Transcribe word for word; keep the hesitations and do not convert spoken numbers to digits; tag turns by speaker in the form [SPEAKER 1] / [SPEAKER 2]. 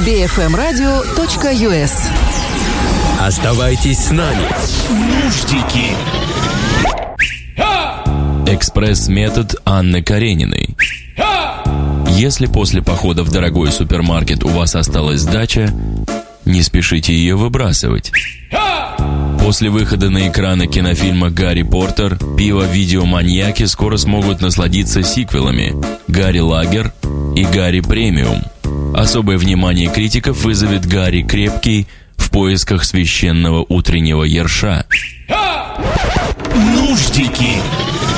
[SPEAKER 1] би эф эм радио точка ю эс.
[SPEAKER 2] Оставайтесь с нами.
[SPEAKER 3] Нуждики.
[SPEAKER 4] Экспресс-метод Анны Карениной. Если после похода в дорогой супермаркет у вас осталась сдача, не спешите ее выбрасывать. После выхода на экраны кинофильма «Гарри Поттер» пиво-видеоманьяки скоро смогут насладиться сиквелами «Гарри Лагер» и «Гарри Премиум». Особое внимание критиков вызовет «Гарри Крепкий» в поисках священного утреннего ерша.
[SPEAKER 3] Нуждики.